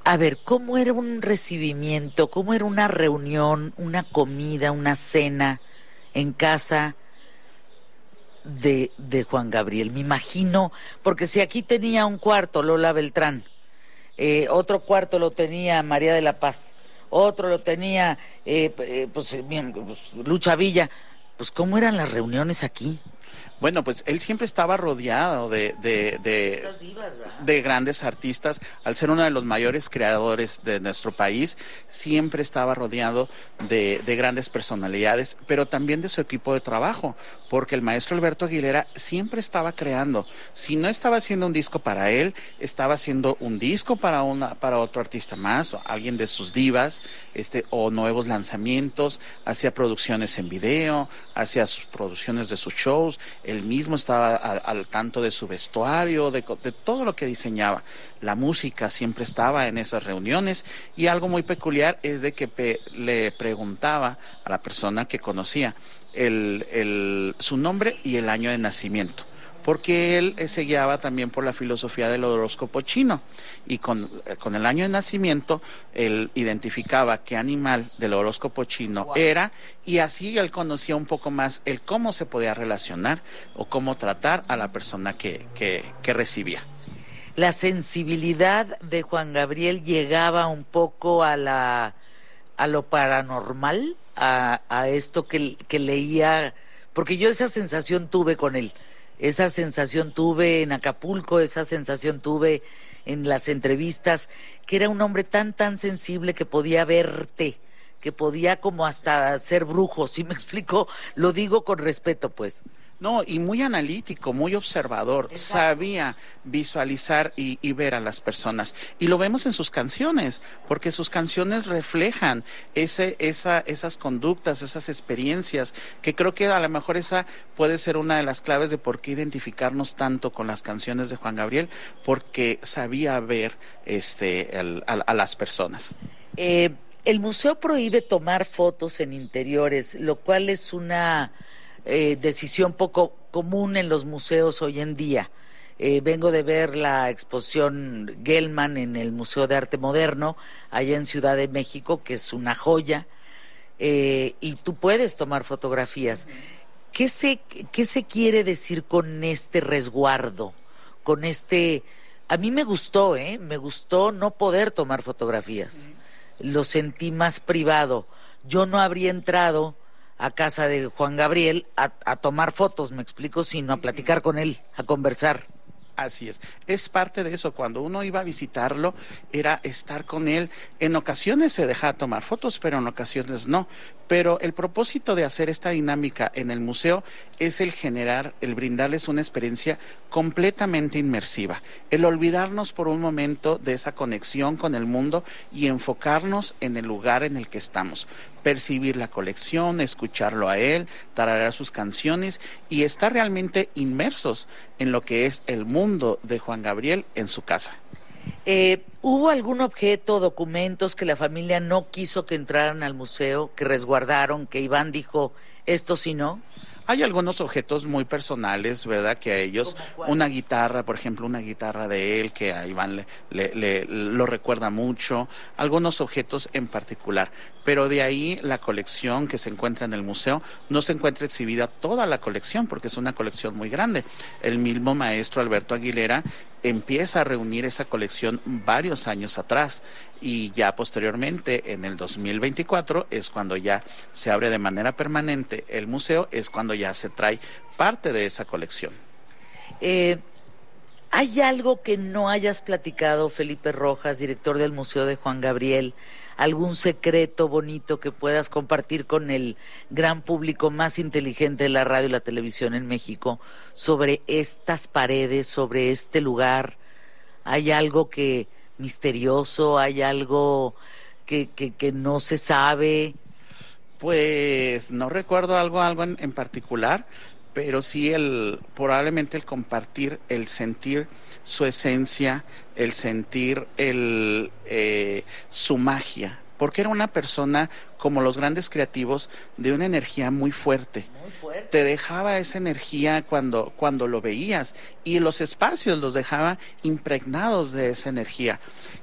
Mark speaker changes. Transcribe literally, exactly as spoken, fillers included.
Speaker 1: A ver, ¿cómo era un recibimiento? ¿Cómo era una reunión, una comida, una cena en casa de, de Juan Gabriel? Me imagino, porque si aquí tenía un cuarto Lola Beltrán, eh, otro cuarto lo tenía María de la Paz, otro lo tenía eh, eh, pues, eh, bien, pues, Lucha Villa, pues ¿cómo eran las reuniones aquí?
Speaker 2: Bueno, pues él siempre estaba rodeado de, de, de, de grandes artistas. Al ser uno de los mayores creadores de nuestro país, siempre estaba rodeado de, de grandes personalidades, pero también de su equipo de trabajo, porque el maestro Alberto Aguilera siempre estaba creando. Si no estaba haciendo un disco para él, estaba haciendo un disco para una, para otro artista más, o alguien de sus divas, este, o nuevos lanzamientos, hacía producciones en video, hacía sus producciones de sus shows. Él mismo estaba al, al tanto de su vestuario, de, de todo lo que diseñaba. La música siempre estaba en esas reuniones, y algo muy peculiar es de que pe, le preguntaba a la persona que conocía el, el, su nombre y el año de nacimiento, porque él se guiaba también por la filosofía del horóscopo chino, y con, con el año de nacimiento él identificaba qué animal del horóscopo chino wow. era, y así él conocía un poco más el cómo se podía relacionar o cómo tratar a la persona que, que, que recibía.
Speaker 1: La sensibilidad de Juan Gabriel llegaba un poco a la a lo paranormal, a, a esto que, que leía, porque yo esa sensación tuve con él. Esa sensación tuve en Acapulco, esa sensación tuve en las entrevistas, que era un hombre tan, tan sensible que podía verte, que podía como hasta ser brujo, ¿sí me explico? Lo digo con respeto, pues.
Speaker 2: No, y muy analítico, muy observador. Exacto. Sabía visualizar y, y ver a las personas. Y lo vemos en sus canciones, porque sus canciones reflejan ese, esa, esas conductas, esas experiencias, que creo que a lo mejor esa puede ser una de las claves de por qué identificarnos tanto con las canciones de Juan Gabriel, porque sabía ver este, el, a, a las personas.
Speaker 1: Eh, el museo prohíbe tomar fotos en interiores, lo cual es una... Eh, decisión poco común en los museos hoy en día. Eh, vengo de ver la exposición Gelman en el Museo de Arte Moderno, allá en Ciudad de México, que es una joya, eh, y tú puedes tomar fotografías. ¿Qué se, qué se quiere decir con este resguardo? Con este... A mí me gustó, ¿eh? Me gustó no poder tomar fotografías. Lo sentí más privado. Yo no habría entrado a casa de Juan Gabriel a, a tomar fotos, me explico, sino a platicar con él, a conversar.
Speaker 2: Así es, es parte de eso. Cuando uno iba a visitarlo, era estar con él. En ocasiones se dejaba tomar fotos, pero en ocasiones no. Pero el propósito de hacer esta dinámica en el museo es el generar, el brindarles una experiencia completamente inmersiva. El olvidarnos por un momento de esa conexión con el mundo y enfocarnos en el lugar en el que estamos. Percibir la colección, escucharlo a él, tararear sus canciones y estar realmente inmersos en lo que es el mundo de Juan Gabriel en su casa.
Speaker 1: Eh, ¿Hubo algún objeto, documentos que la familia no quiso que entraran al museo, que resguardaron, que Iván dijo, esto sí no?
Speaker 2: Hay algunos objetos muy personales, ¿verdad? Que a ellos, una guitarra, por ejemplo, una guitarra de él, que a Iván le, le, le, lo recuerda mucho, algunos objetos en particular. Pero de ahí la colección que se encuentra en el museo, no se encuentra exhibida toda la colección, porque es una colección muy grande. El mismo maestro Alberto Aguilera empieza a reunir esa colección varios años atrás, y ya posteriormente, en el dos mil veinticuatro, es cuando ya se abre de manera permanente el museo, es cuando ya se trae parte de esa colección.
Speaker 1: Eh, ¿Hay algo que no hayas platicado, Felipe Rojas, director del Museo de Juan Gabriel? ¿Algún secreto bonito que puedas compartir con el gran público más inteligente de la radio y la televisión en México sobre estas paredes, sobre este lugar? ¿Hay algo que misterioso? ¿Hay algo que, que, que no se sabe?
Speaker 2: Pues no recuerdo algo, algo en, en particular, pero sí el probablemente el compartir, el sentir su esencia, el sentir el eh, su magia, porque era una persona, como los grandes creativos, de una energía muy fuerte.
Speaker 1: Muy fuerte.
Speaker 2: Te dejaba esa energía cuando, cuando lo veías, y los espacios los dejaba impregnados de esa energía.